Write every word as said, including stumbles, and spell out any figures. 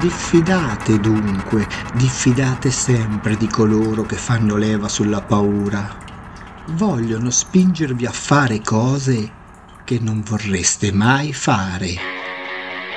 Diffidate dunque, diffidate sempre di coloro che fanno leva sulla paura. Vogliono spingervi a fare cose che non vorreste mai fare.